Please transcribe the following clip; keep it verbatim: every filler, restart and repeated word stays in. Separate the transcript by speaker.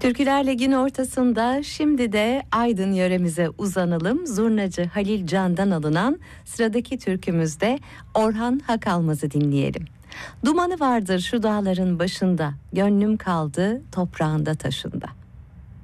Speaker 1: Türküler Ligi'nin ortasında şimdi de Aydın yöremize uzanalım. Zurnacı Halil Can'dan alınan sıradaki türkümüzde Orhan Hakalmaz'ı dinleyelim. Dumanı vardır şu dağların başında, gönlüm kaldı toprağında taşında.